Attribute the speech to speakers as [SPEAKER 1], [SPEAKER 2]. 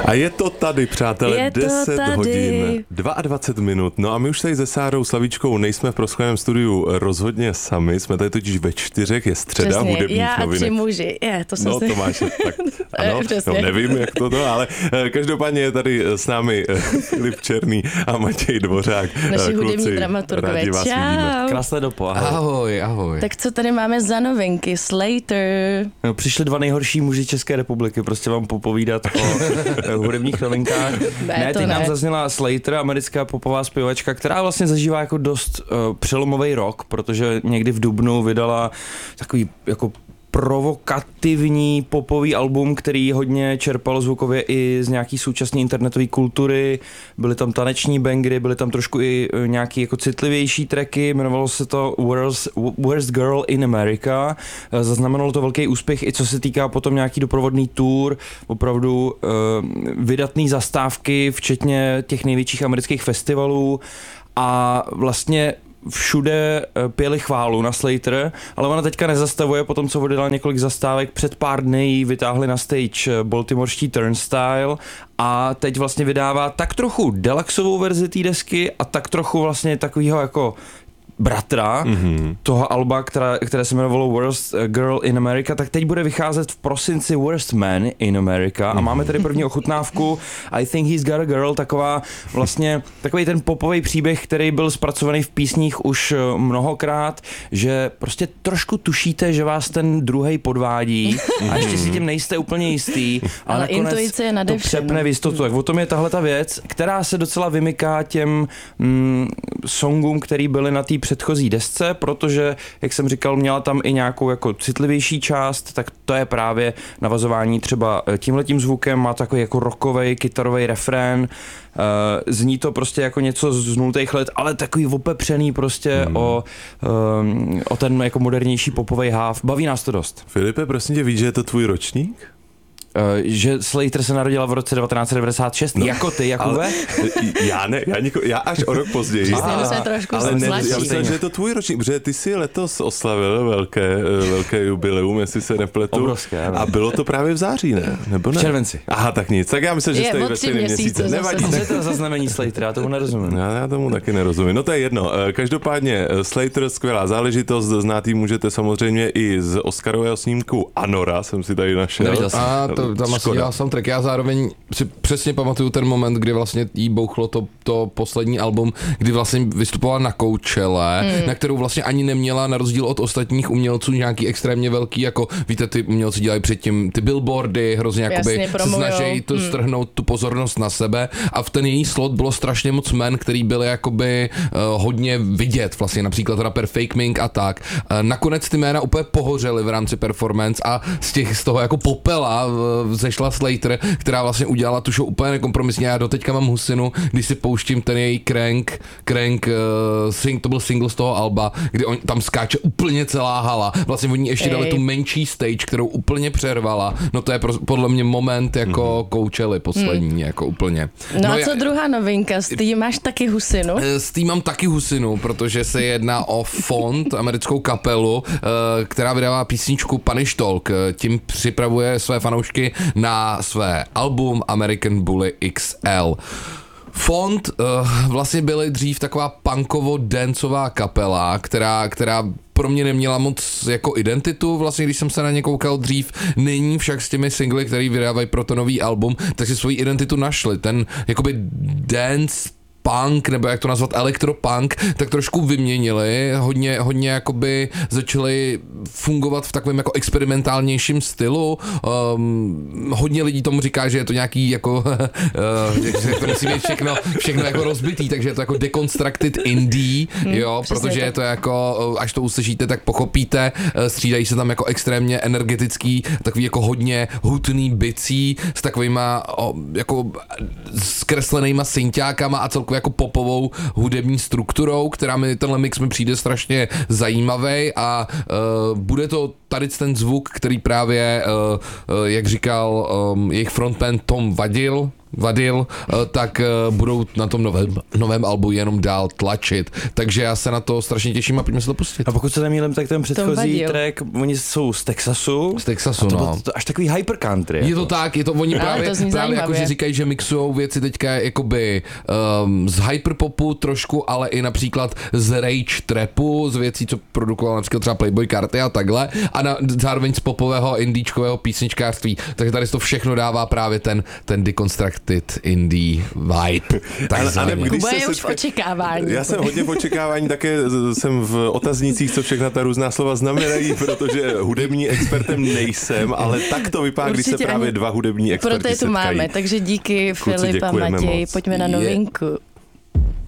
[SPEAKER 1] A je to tady, přátelé, 10 hodin, 22 minut. No a my už tady se Sárou Slavíčkou nejsme v proskleném studiu rozhodně sami, jsme tady totiž ve 4, je středa
[SPEAKER 2] přesně,
[SPEAKER 1] hudebních
[SPEAKER 2] já
[SPEAKER 1] novinek.
[SPEAKER 2] Já a 3 muži, to jsem
[SPEAKER 1] no,
[SPEAKER 2] si...
[SPEAKER 1] to máš, tak ano, no, nevím, jak to, ale každopádně je tady s námi Filip Černý a Matěj Dvořák.
[SPEAKER 2] Naši hudební dramaturgové, čau.
[SPEAKER 3] Krásné dopo,
[SPEAKER 4] ahoj. Ahoj.
[SPEAKER 2] Tak co tady máme za novinky? Slater.
[SPEAKER 3] No, přišli 2 nejhorší muži České republiky, prostě vám popovídat o hudebních novinkách. Ne, teď nám zazněla Slater, americká popová zpěvačka, která vlastně zažívá jako dost přelomový rok, protože někdy v dubnu vydala takový jako provokativní popový album, který hodně čerpalo zvukově i z nějaký současné internetové kultury. Byly tam taneční bangry, byly tam trošku i nějaký jako citlivější tracky, jmenovalo se to Worst Girl in America. Zaznamenalo to velký úspěch, i co se týká potom nějaký doprovodný tour, opravdu vydatný zastávky, včetně těch největších amerických festivalů a vlastně všude pěli chválu na Slater, ale ona teďka nezastavuje, potom co vydala několik zastávek, před pár dny jí vytáhli na stage baltimorští Turnstile a teď vlastně vydává tak trochu deluxovou verzi té desky a tak trochu vlastně takovýho jako bratra toho alba, které se jmenovalo Worst Girl in America, tak teď bude vycházet v prosinci Worst Man in America a máme tady první ochutnávku I Think He's Got a Girl, taková vlastně takový ten popový příběh, který byl zpracovaný v písních už mnohokrát, že prostě trošku tušíte, že vás ten druhej podvádí a ještě si tím nejste úplně jistý, ale nakonec to přepne v jistotu. Tak o tom je tahle ta věc, která se docela vymyká těm songům, který byly na té předchozí desce, protože, jak jsem říkal, měla tam i nějakou jako citlivější část, tak to je právě navazování třeba tímhletím zvukem, má takový jako rockovej, kytarový refrén, zní to prostě jako něco z 0. let, ale takový opepřený prostě o ten jako modernější popovej háv. Baví nás to dost.
[SPEAKER 1] Filipe, prosím tě, víš, že je to tvůj ročník?
[SPEAKER 3] Že Slater se narodila v roce 1996, jako ty, Jakube?
[SPEAKER 1] Já až o rok později.
[SPEAKER 2] Ale
[SPEAKER 1] já myslím, že je to tvůj ročník, protože ty si letos oslavil velké jubileum, jestli se nepletu.
[SPEAKER 3] Obrovské,
[SPEAKER 1] a bylo to právě v září, ne? Nebo ne?
[SPEAKER 3] V červenci.
[SPEAKER 1] Aha, tak nic. Tak já myslím, že jste ve stejném měsíce.
[SPEAKER 3] Nevadí. Co je to za znamení Slater? Já tomu nerozumím.
[SPEAKER 1] Já tomu taky nerozumím. No to je jedno. Každopádně Slater, skvělá záležitost, znátý můžete samozřejmě i z Oscarového snímku Anora, jsem si tady našel.
[SPEAKER 4] Tam asi dělal soundtrack. Já zároveň si přesně pamatuju ten moment, kdy vlastně jí bouchlo to poslední album, kdy vlastně vystupovala na Coachelle, na kterou vlastně ani neměla, na rozdíl od ostatních umělců, nějaký extrémně velký, jako víte, ty umělci dělají předtím ty billboardy, hrozně jakoby se snaží to strhnout tu pozornost na sebe a v ten její slot bylo strašně moc men, který byly jakoby hodně vidět, vlastně například rapper Fake Mink a tak. Nakonec ty jména úplně pohořely v rámci performance a z toho jako popela zešla Slater, která vlastně udělala tu show úplně nekompromisně. Já doteďka mám husinu, když si pouštím ten její Crank, to byl single z toho alba, kdy tam skáče úplně celá hala. Vlastně oni ještě dali tu menší stage, kterou úplně přervala. No to je podle mě moment jako Coachelly poslední, jako úplně.
[SPEAKER 2] No a co druhá novinka? S tím máš taky husinu?
[SPEAKER 4] S tím mám taky husinu, protože se jedná o Font, americkou kapelu, která vydává písničku Punish Talk. Tím připravuje své fanoušky na své album American Bully XL. Font vlastně byly dřív taková punkovo-dancová kapela, která pro mě neměla moc jako identitu, vlastně když jsem se na ně koukal dřív, nyní však s těmi singly, který vydávají pro to nový album, tak si svoji identitu našli. Ten jakoby dance punk, nebo jak to nazvat, elektropunk, tak trošku vyměnili, hodně jakoby začali fungovat v takovém jako experimentálnějším stylu. Hodně lidí tomu říká, že je to nějaký jako, že to musí být všechno jako rozbitý, takže je to jako deconstructed indie, jo, protože je to jako, až to uslyšíte, tak pochopíte, střídají se tam jako extrémně energetický, takový jako hodně hutný bicí s takovýma jako zkreslenýma synťákama a celkově jako popovou hudební strukturou, tenhle mix mi přijde strašně zajímavý a bude to tady ten zvuk, který právě, jak říkal jejich frontman Tom Vadil, vadil, tak budou na tom novém albu jenom dál tlačit. Takže já se na to strašně těším a pojďme se to pustit.
[SPEAKER 3] A pokud se nemýlím, tak ten předchozí track, oni jsou z Texasu.
[SPEAKER 4] Z Texasu,
[SPEAKER 3] to
[SPEAKER 4] no.
[SPEAKER 3] To až takový hyper country.
[SPEAKER 4] Je to tak, je to oni právě jakože říkají, že mixujou věci teďka jakoby z hyperpopu trošku, ale i například z rage trapu, z věcí, co produkoval například třeba Playboy Carti a takhle, a zároveň z popového indíčkového písničkářství. Takže tady to všechno dává právě ten deconstructed indie vibe.
[SPEAKER 2] Kuba je už v očekávání.
[SPEAKER 1] Já jsem hodně v očekávání, také jsem v otaznících, co všechna ta různá slova znamenají, protože hudební expertem nejsem, ale tak to vypadá, když se právě dva hudební experti
[SPEAKER 2] setkají. Proto je tu máme, takže díky Filip a Matěj, pojďme na novinku.